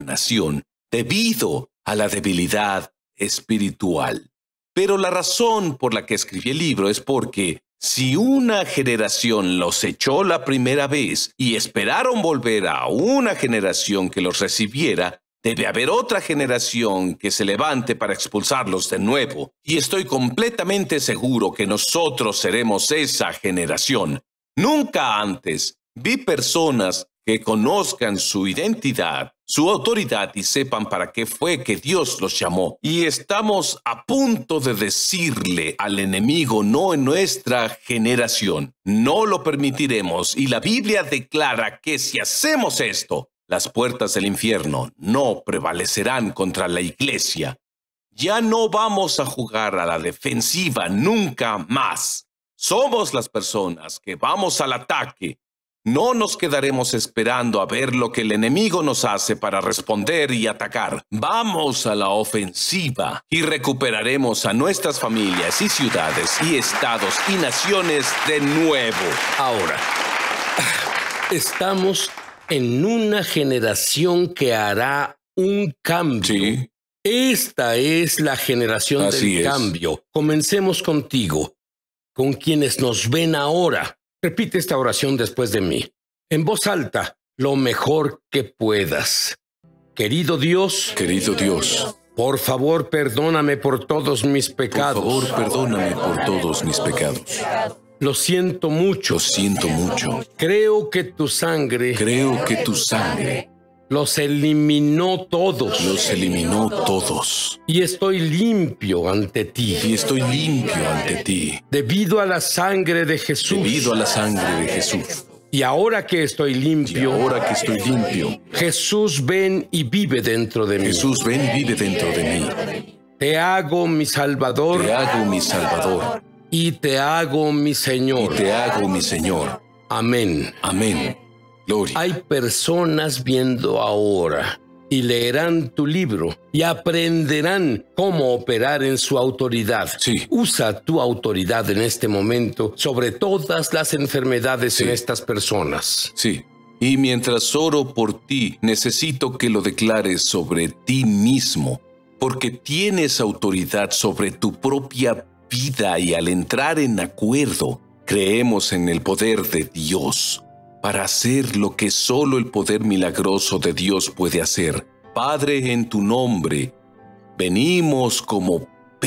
nación debido a la debilidad espiritual. Pero la razón por la que escribí el libro es porque si una generación los echó la primera vez y esperaron volver a una generación que los recibiera, debe haber otra generación que se levante para expulsarlos de nuevo. Y estoy completamente seguro que nosotros seremos esa generación. Nunca antes vi personas que conozcan su identidad, su autoridad y sepan para qué fue que Dios los llamó. Y estamos a punto de decirle al enemigo, no en nuestra generación, no lo permitiremos. Y la Biblia declara que si hacemos esto, las puertas del infierno no prevalecerán contra la iglesia. Ya no vamos a jugar a la defensiva nunca más. Somos las personas que vamos al ataque. No nos quedaremos esperando a ver lo que el enemigo nos hace para responder y atacar. Vamos a la ofensiva y recuperaremos a nuestras familias y ciudades y estados y naciones de nuevo. Ahora, estamos en una generación que hará un cambio. Sí. Esta es la generación del cambio. Comencemos contigo, con quienes nos ven ahora. Repite esta oración después de mí, en voz alta, lo mejor que puedas. Querido Dios, por favor, perdóname por todos mis pecados. Por favor, perdóname por todos mis pecados. Lo siento mucho. Creo que tu sangre los eliminó todos. Y estoy limpio ante ti. Debido a la sangre de Jesús. Y ahora que estoy limpio, Jesús, ven y vive dentro de mí. Te hago mi Salvador. Y te hago mi Señor. Amén. Gloria. Hay personas viendo ahora y leerán tu libro y aprenderán cómo operar en su autoridad. Sí. Usa tu autoridad en este momento sobre todas las enfermedades en estas personas. Sí. Y mientras oro por ti, necesito que lo declares sobre ti mismo, porque tienes autoridad sobre tu propia vida y al entrar en acuerdo, creemos en el poder de Dios para hacer lo que solo el poder milagroso de Dios puede hacer. Padre, en tu nombre, venimos como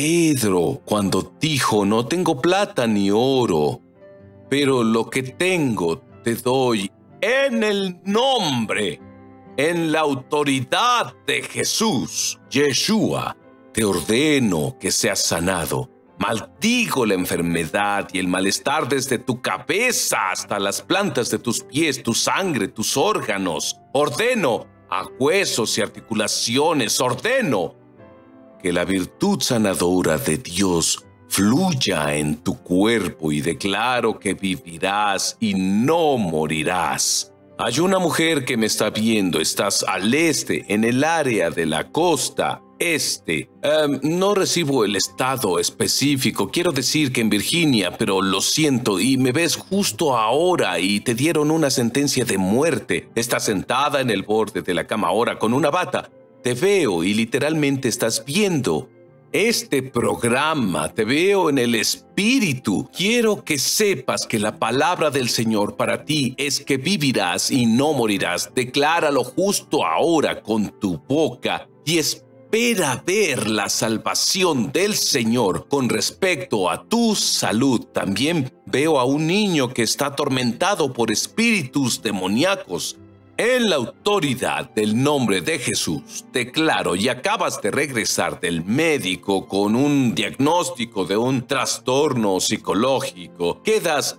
Pedro cuando dijo, no tengo plata ni oro, pero lo que tengo te doy en el nombre, en la autoridad de Jesús, Yeshua, te ordeno que seas sanado. Maldigo la enfermedad y el malestar desde tu cabeza hasta las plantas de tus pies, tu sangre, tus órganos. Ordeno a huesos y articulaciones, ordeno que la virtud sanadora de Dios fluya en tu cuerpo y declaro que vivirás y no morirás. Hay una mujer que me está viendo, estás al este, en el área de la costa este. No recibo el estado específico, quiero decir que en Virginia, pero lo siento, y me ves justo ahora y te dieron una sentencia de muerte. Estás sentada en el borde de la cama ahora con una bata. Te veo y literalmente estás viendo este programa, te veo en el espíritu. Quiero que sepas que la palabra del Señor para ti es que vivirás y no morirás. Decláralo justo ahora con tu boca y espera ver la salvación del Señor con respecto a tu salud. También veo a un niño que está atormentado por espíritus demoníacos. En la autoridad del nombre de Jesús, declaro, y acabas de regresar del médico con un diagnóstico de un trastorno psicológico, quedas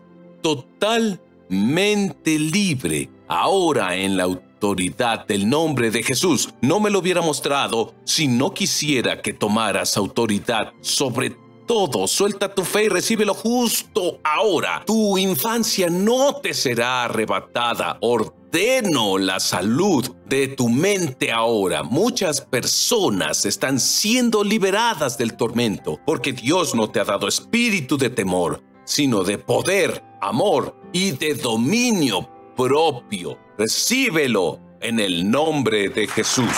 totalmente libre. Ahora en la autoridad del nombre de Jesús, no me lo hubiera mostrado si no quisiera que tomaras autoridad sobre todo. Suelta tu fe y recíbelo justo ahora. Tu infancia no te será arrebatada. Ordeno la salud de tu mente ahora. Muchas personas están siendo liberadas del tormento porque Dios no te ha dado espíritu de temor, sino de poder, amor y de dominio propio. Recíbelo en el nombre de Jesús.